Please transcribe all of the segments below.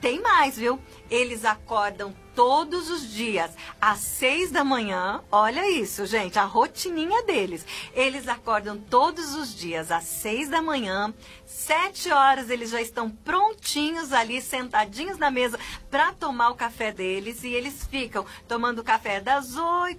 tem mais, viu? Eles acordam todos os dias às 6 da manhã. Olha isso, gente, a rotininha deles. Eles acordam todos os dias às 6 da manhã. 7 horas eles já estão prontinhos ali, sentadinhos na mesa para tomar o café deles. E eles ficam tomando café das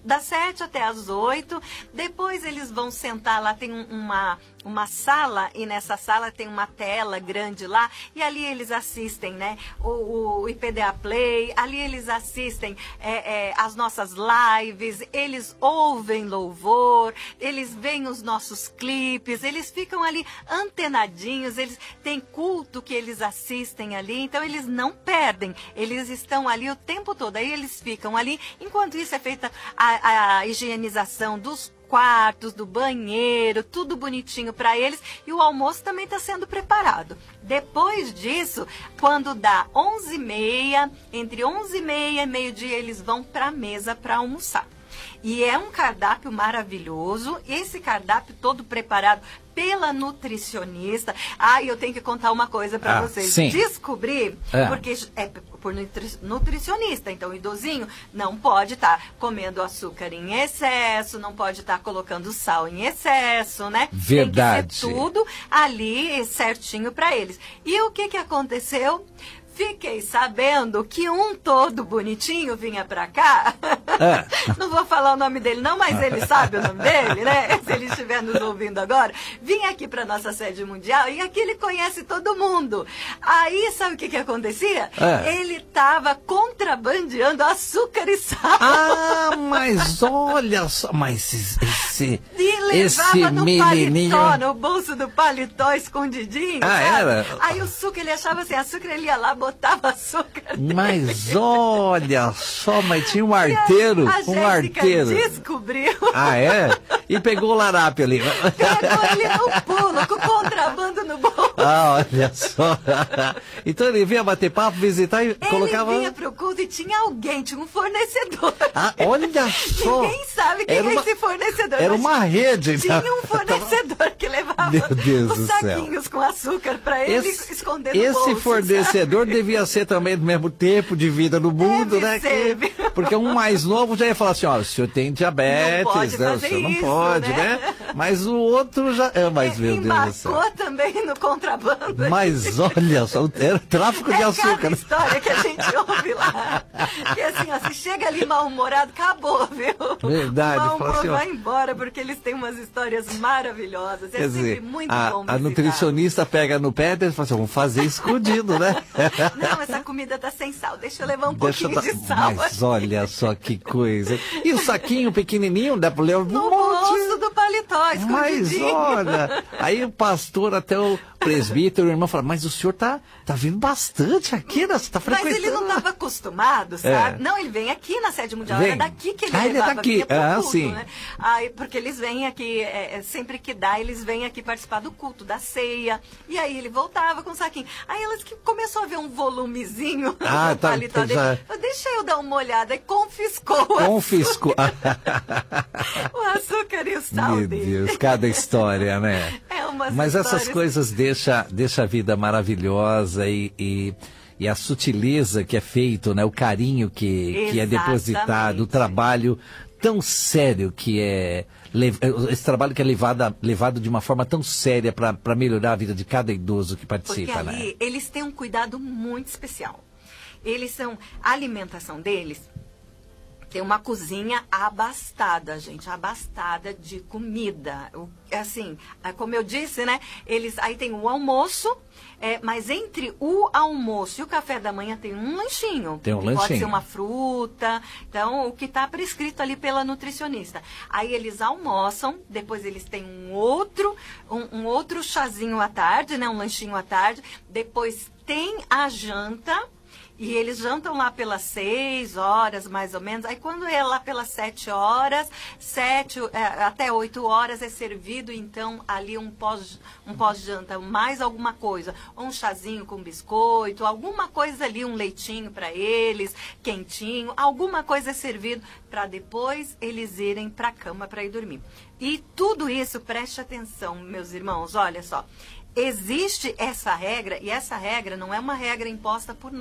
7 até as 8. Depois eles vão sentar lá, tem uma sala, e nessa sala tem uma tela grande lá, e ali eles assistem, né, o IPDA Play, ali eles assistem as nossas lives, eles ouvem louvor, eles veem os nossos clipes, eles ficam ali antenadinhos, eles têm culto que eles assistem ali, então eles não perdem, eles estão ali o tempo todo, aí eles ficam ali, enquanto isso é feita a higienização dos quartos, do banheiro, tudo bonitinho para eles, e o almoço também está sendo preparado. Depois disso, quando dá 11h30, entre 11h30 e meio-dia, eles vão para a mesa para almoçar. E é um cardápio maravilhoso, esse cardápio todo preparado pela nutricionista. Eu tenho que contar uma coisa para vocês. Sim. Descobri, porque é por nutricionista, então o idosinho não pode estar comendo açúcar em excesso, não pode estar colocando sal em excesso, né? Verdade. Tem que ser tudo ali certinho para eles. E o que aconteceu? Fiquei sabendo que um todo bonitinho vinha pra cá. Não vou falar o nome dele não, mas ele sabe o nome dele, né? Se ele estiver nos ouvindo agora. Vinha aqui pra nossa sede mundial e aqui ele conhece todo mundo. Aí, sabe o que acontecia? Ele tava contrabandeando açúcar e sal. Mas olha só, mas e levava no paletó, no bolso do paletó, escondidinho. Sabe? Era? Aí o açúcar, ele achava assim, açúcar, ele ia lá, botava açúcar. Mas olha só, mas tinha um arteiro. A Jéssica descobriu. E pegou o larápio ali. Pegou ele no pulo, com o contrabando no bolso. Olha só. Então ele vinha bater papo, visitar e colocava... Ele vinha pro culto e tinha alguém, tinha um fornecedor. Olha só. Ninguém sabe quem é esse fornecedor. Era uma rede. Tinha um fornecedor que levava os saquinhos com açúcar pra ele esconder no bolso. Esse fornecedor devia ser também do mesmo tempo de vida no mundo, né? Porque um mais novo já ia falar assim, o senhor tem diabetes, né? O senhor não pode, né? Mas o outro já... Mas, meu Deus do céu. Embarcou também no contrabando. Mas olha só, era tráfico de açúcar. Cada história que a gente ouve lá. Que assim, se chega ali mal-humorado, acabou, viu? Verdade. Mal-humorado vai embora, porque eles têm umas histórias maravilhosas. Quer dizer, muito bom a nutricionista pega no pé e fala assim, vamos fazer escondido, né? Não, essa comida tá sem sal, deixa eu levar um pouquinho de sal. Mas olha só que coisa. E o saquinho pequenininho, dá pra levar no bolso do paletó, escondidinho. Mas olha, aí o pastor, até o presbítero, o irmão fala, mas o senhor tá vindo bastante aqui, né? Você tá frequentando. Mas ele não estava acostumado, sabe? Não, ele vem aqui na sede mundial, era daqui que ele levava. Ele é daqui, culto, sim. Né? Aí, porque eles vêm aqui, sempre que dá, eles vêm aqui participar do culto, da ceia, e aí ele voltava com o saquinho. Aí elas que começou a ver um volumezinho no paletó dele, deixa eu dar uma olhada, e confiscou o açúcar e o sal Meu dele. Deus, cada história, né? Mas essas coisas deixa a vida maravilhosa e a sutileza que é feito, né? O carinho que é depositado, o trabalho tão sério que é... Esse trabalho que é levado de uma forma tão séria para melhorar a vida de cada idoso que participa, porque ali, eles têm um cuidado muito especial. A alimentação deles tem uma cozinha abastada, gente, abastada de comida. Assim, como eu disse, né? Aí tem o almoço, mas entre o almoço e o café da manhã tem um lanchinho. Tem um lanchinho. Pode ser uma fruta, então o que está prescrito ali pela nutricionista. Aí eles almoçam, depois eles têm um outro chazinho à tarde, né? Um lanchinho à tarde. Depois tem a janta. E eles jantam lá pelas 6 horas, mais ou menos. Aí quando é lá pelas 7 horas, até 8 horas é servido, então, ali um pós-janta, mais alguma coisa. Ou um chazinho com biscoito, alguma coisa ali, um leitinho para eles, quentinho. Alguma coisa é servido para depois eles irem para a cama para ir dormir. E tudo isso, preste atenção, meus irmãos, olha só. Existe essa regra, e essa regra não é uma regra imposta por nós.